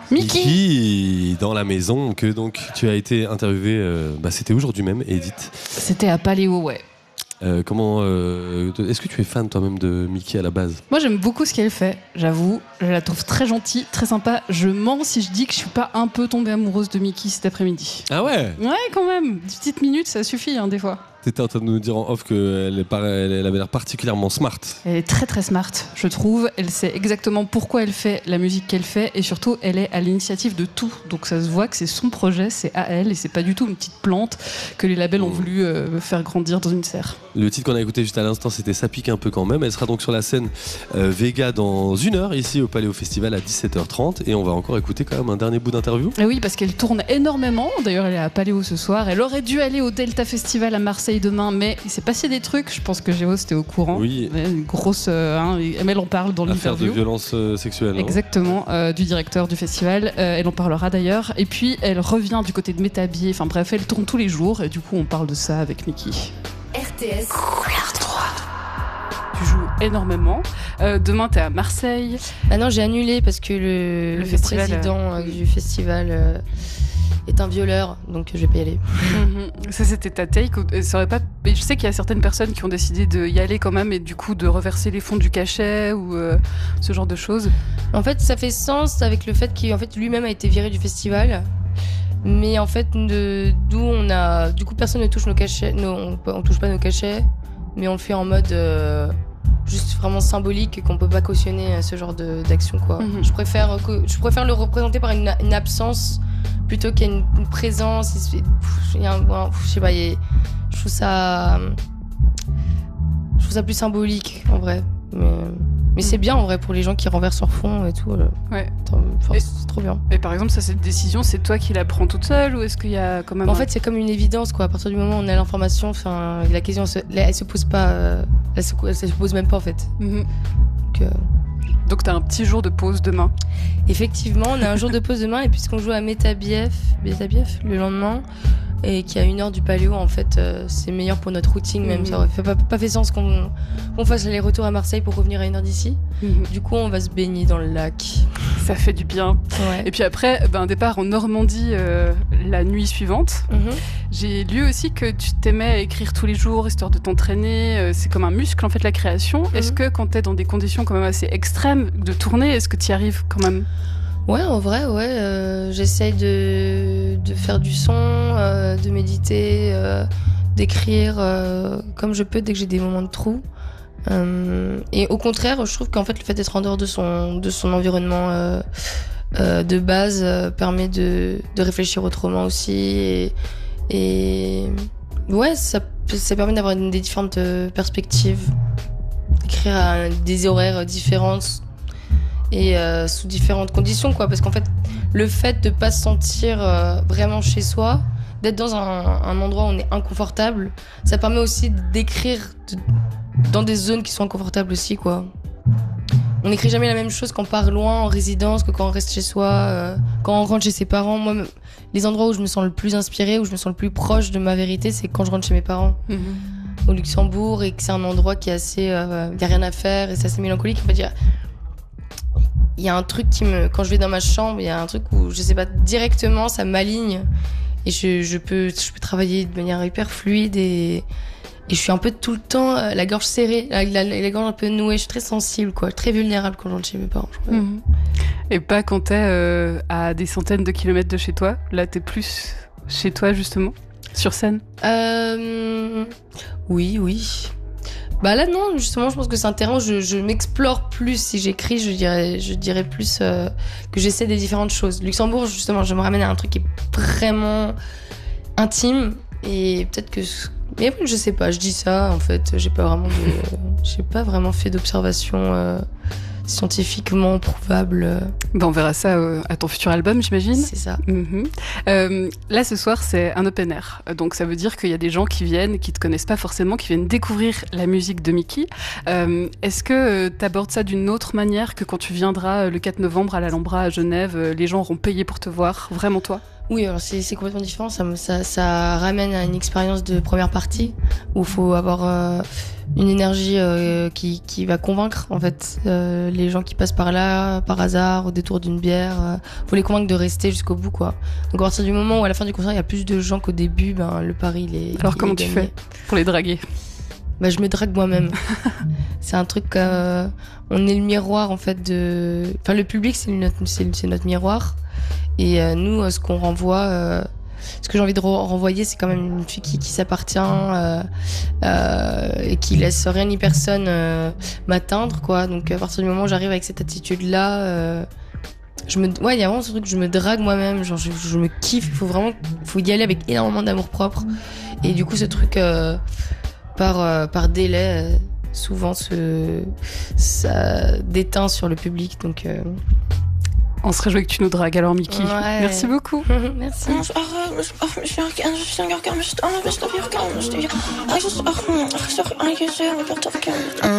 Mickey dans la maison, que donc tu as été interviewé, c'était aujourd'hui même, Edith. C'était à Paléo, ouais. Est-ce que tu es fan toi-même de Mickey à la base ? Moi j'aime beaucoup ce qu'elle fait, j'avoue. Je la trouve très gentille, très sympa. Je mens si je dis que je suis pas un peu tombée amoureuse de Mickey cet après-midi. Ah ouais ? Ouais, quand même. 10 petites minutes, ça suffit des fois. T'étais en train de nous dire en off qu'elle avait l'air particulièrement smart. Elle est très très smart, je trouve. Elle sait exactement pourquoi elle fait la musique qu'elle fait et surtout elle est à l'initiative de tout. Donc ça se voit que c'est son projet, c'est à elle et c'est pas du tout une petite plante que les labels ont voulu faire grandir dans une serre. Le titre qu'on a écouté juste à l'instant, c'était Ça pique un peu quand même. Elle sera donc sur la scène Vega dans 1 heure ici au Paléo Festival à 17h30 et on va encore écouter quand même un dernier bout d'interview. Et oui, parce qu'elle tourne énormément. D'ailleurs, elle est à Paléo ce soir. Elle aurait dû aller au Delta Festival à Marseille demain, mais il s'est passé des trucs. Je pense que Géo était au courant. Oui. Une grosse. Elle en parle dans l'interview. Affaire de violence sexuelle. Exactement, du directeur du festival. Elle en parlera d'ailleurs. Et puis, elle revient du côté de Métabier. Enfin bref, elle tourne tous les jours. Et du coup, on parle de ça avec Mickey. RTS Couleur 3. Tu joues énormément. Demain, t'es à Marseille. Ah non, j'ai annulé parce que le président du festival est un violeur, donc je vais pas y aller. Ça, c'était ta take. Ça aurait pas... Je sais qu'il y a certaines personnes qui ont décidé d'y aller quand même et du coup de reverser les fonds du cachet ou ce genre de choses. En fait, ça fait sens avec le fait qu'il lui-même a été viré du festival. Mais en fait, d'où on a... Du coup, personne ne touche nos cachets. On touche pas nos cachets, mais on le fait en mode... juste vraiment symbolique et qu'on peut pas cautionner ce genre d'action, quoi. Je préfère le représenter par une absence plutôt qu'il y ait une présence. Je sais pas, je trouve ça plus symbolique en vrai, mais c'est bien en vrai pour les gens qui renversent leur fond et tout. Ouais. C'est trop bien. Et par exemple, cette décision, c'est toi qui la prends toute seule ou est-ce qu'il y a quand même... En fait, c'est comme une évidence, quoi. À partir du moment où on a l'information, la question, elle se pose pas, elle se pose même pas en fait. Donc t'as un petit jour de pause demain. Effectivement, on a un jour de pause demain et puisqu'on joue à Métabief le lendemain et qu'il y a 1 heure du Paléo, en fait, c'est meilleur pour notre routing même. Ça aurait pas fait sens qu'on fasse l'aller-retour à Marseille pour revenir à 1 heure d'ici. Du coup, on va se baigner dans le lac. Ça fait du bien. Ouais. Et puis après, un départ en Normandie la nuit suivante. J'ai lu aussi que tu t'aimais à écrire tous les jours, histoire de t'entraîner. C'est comme un muscle, en fait, la création. Est-ce que quand t'es dans des conditions quand même assez extrêmes de tourner, est-ce que t'y arrives quand même ? Ouais, en vrai, ouais. J'essaye de faire du son, de méditer, d'écrire comme je peux dès que j'ai des moments de trou. Et au contraire, je trouve qu'en fait, le fait d'être en dehors de son environnement de base permet de réfléchir autrement aussi. Et ouais, ça permet d'avoir des différentes perspectives, d'écrire à des horaires différentes et sous différentes conditions, quoi. Parce qu'en fait, le fait de pas se sentir vraiment chez soi, d'être dans un endroit où on est inconfortable, ça permet aussi d'écrire dans des zones qui sont inconfortables aussi, quoi. On n'écrit jamais la même chose quand on part loin en résidence que quand on reste chez soi, quand on rentre chez ses parents. Moi, les endroits où je me sens le plus inspirée, où je me sens le plus proche de ma vérité, c'est quand je rentre chez mes parents. Au Luxembourg, et que c'est un endroit qui est assez... y a rien à faire, et c'est assez mélancolique. On va dire, il y a un truc quand je vais dans ma chambre, il y a un truc où, je sais pas, directement, ça m'aligne. Et je peux travailler de manière hyper fluide et je suis un peu tout le temps la gorge serrée, la gorge un peu nouée. Je suis très sensible, quoi, très vulnérable quand je rentre chez mes parents. Et pas quand t'es à des centaines de kilomètres de chez toi. Là, t'es plus chez toi, justement, sur scène. Oui. Bah là, non, justement, je pense que c'est un terrain où je m'explore plus. Si j'écris, je dirais plus que j'essaie des différentes choses. Luxembourg, justement, je me ramène à un truc qui est vraiment intime. Et peut-être que... Mais je sais pas, je dis ça, en fait. J'ai pas vraiment fait d'observation scientifiquement prouvable. On verra ça à ton futur album, j'imagine. C'est ça. Là, ce soir, c'est un open air. Donc, ça veut dire qu'il y a des gens qui viennent, qui te connaissent pas forcément, qui viennent découvrir la musique de Mickey. Est-ce que t'abordes ça d'une autre manière que quand tu viendras le 4 novembre à l'Alhambra à Genève, les gens auront payé pour te voir, vraiment toi ? Oui, alors c'est complètement différent. Ça ramène à une expérience de première partie où il faut avoir une énergie qui va convaincre en fait les gens qui passent par là par hasard au détour d'une bière. Faut les convaincre de rester jusqu'au bout quoi. Donc à partir du moment où à la fin du concert il y a plus de gens qu'au début, le pari il est. Alors comment tu fais pour les draguer? Je me drague moi-même. C'est un truc. On est le miroir en fait de. Enfin le public c'est notre miroir et nous ce qu'on renvoie. Ce que j'ai envie de renvoyer, c'est quand même une fille qui s'appartient et qui laisse rien ni personne m'atteindre, quoi. Donc à partir du moment où j'arrive avec cette attitude-là, il y a vraiment ce truc, je me drague moi-même, genre je me kiffe. Faut y aller avec énormément d'amour propre. Et du coup, ce truc par délai, souvent ça déteint sur le public. Donc on se réjouit que tu nous dragues alors, Mickey. Ouais. Merci beaucoup. Merci.